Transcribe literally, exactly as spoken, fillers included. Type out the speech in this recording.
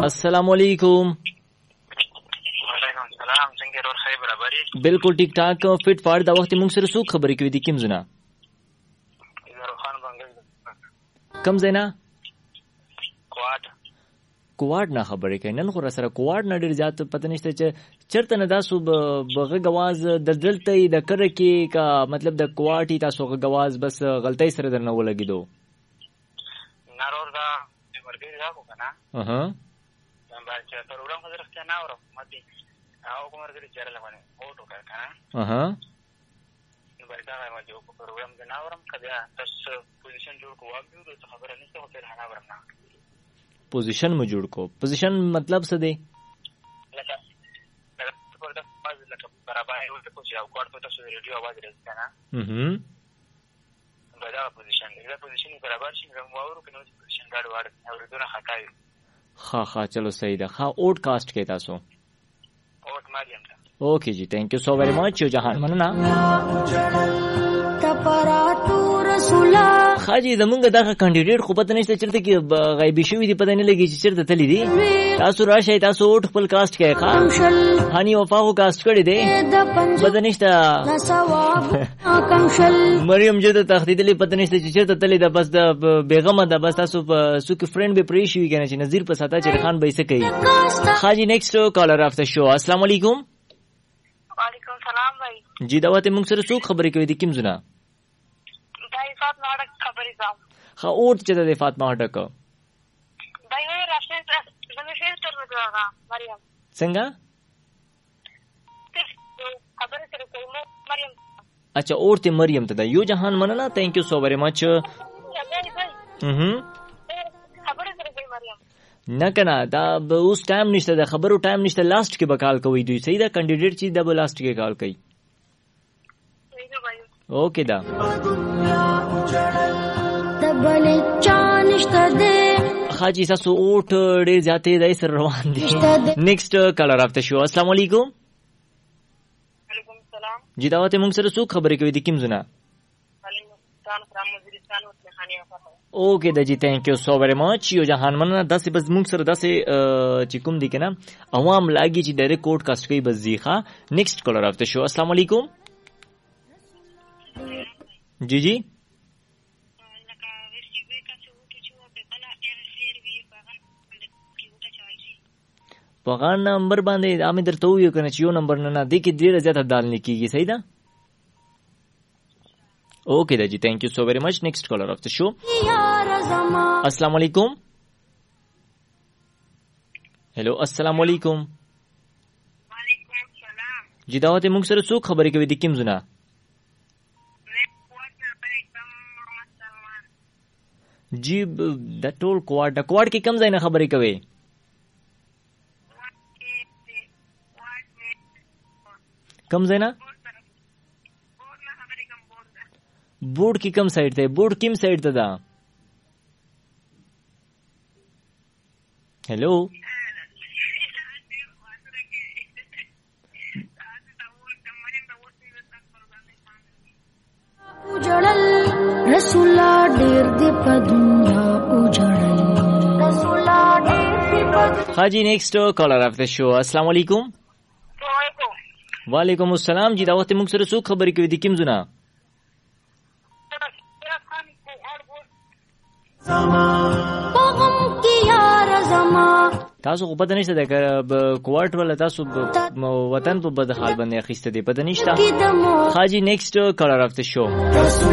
السلام علیکم. وعلیکم السلام. څنګه ورور خیر برابرې؟ بالکل ټیک ټاک فټ فاړ. دا وخت موږ سره څوک خبرې کوي د کوم ځای نه؟ روخان بنګل. کوم ځای نه؟ کواد. کواد نه خبرې کوي. نن خو را سره کواد نه ډېر زیات پته نشته چې چېرته نه تاسو بغږ اواز د دلته یې د کره کې کا مطلب د کواد یې تاسو غږ اواز بس غلطۍ سره درنه ولګېدو. نارور دا ورګې راغو که نه؟ اها چې پروګرام خو زه رښتیا نه اورم. ماتې هغه کوم ملګري چې راغله باندې اوټ وکړه که نه؟ اها نو باید دغه ما چې پروګرام زه نه اورم. که بیا تاسو پوزیشن جوړ کړو واک دیو څه خبره نشته خو فعل نه اورم. نه پوزیشن مو جوړ کو. پوزیشن مطلب څه دی؟ لکه لکه برابر یې ورته کوم چې او کوډ په تاسو ریډیو اواز راځي که نه؟ اها باید هغه پوزیشن دی. دا پوزیشن یې برابر شي نو موږ واورو که نه پوزیشن ګاډ واړ اورېدونه خطا وي. ها ها چلو صحیح ده. ها اوټ کاسٹ کې تاسو اوټ مریم ده. اوکے جی تھینک یو سو ویری مچ. یو جهان مننه. خاجي زمونږ دغه کاندیډیټ خو پته نشته چېرته کې غیبي شوي دي. پته نه لګي چې چېرته تللی دي. تاسو راشئ تاسو اوټ خپل کاسټ کوئ. ښه هاني وفا خو کاسټ کړی دی پته نشته. مریم جده تښتېدلې پته نشته چې چېرته تللی ده. بس د بېغمه ده. بس تاسو په څوک فرینډ به پرې شوي که نه چې نظیر په ساته چې خان به یې څه کوي. خاجي نیکسټ کالر آف د شو. السلام علیکم. وعلیکم سلام بھائی. جی دا وخت موږ سره څوک خبرې کوي د کوم ځای نه؟ دای فاطمه هډک خبرې کوم. ښه اوټ چې ده د فاطمه هډک. دای وایي راشئ زموږ شعر تر مې هغه مریم. څنګه؟ خبرې سره کوي مریم. اچھا اوټ ته مریم ته ده. یو جهان مننه. تھینک یو سو ویری مچ. نه کنه دا اوس ټایم نشته د خبرو ټایم نشته. لاست کې به کال کوي دوی. صحیح ده کاندیډیټ چې دا به لاست کې کال کوي. اوکې دا خاجي تاسو اوټ ډېر زیاتې دی سره روان دي. نیکسټ کالر آف د شو. السلام علیکم. وعلیکم السلام. جی دا وخت موږ سره څوک خبرې کوي د کوم ځای نه؟ اوکې دا جی تھینک یو سو ویری مچ. یو جهان مننه. داسې بس موږ سره داسې چې کوم دي که نه عوام لاګي چې ډایرکټ کوډ کاسټ کوي بس ځي. ښه نیکسټ کالر آف د شو. السلام علیکم. جی جی په هغه نمبر باندې دا مې درته وویل که نه چې یو نمبر نه نه دې کې ډېره زیاته دال نه کېږي. صحیح ده. اوکې دا جی تھینک یو سو ویری مچ. نیکسٹ کالر آف د شو. السلام علیکم. هلو السلام علیکم. جی دا وخت موږ سره څوک خبرې کوي د کوم ځای نه؟ جی د ټول کواد. د کواد کې کوم ځای نه خبرې کوي؟ کوم ځای نه؟ بورډ کې کوم سایډ ته؟ بورډ کوم سایډ ته ده؟ هلو حاجی نیکسٹ کالر آف د شو. السلام علیکم. وعلیکم السلام. جی دا وخت موږ سره څوک خبرې کوي د کوم ځای نه؟ تاسو خو پته نشته د کوارټ ولا تاسو وطن په بد حال باندې اخیسته دی پته نشته. حاجی نیکسٹ کالر آف د شو.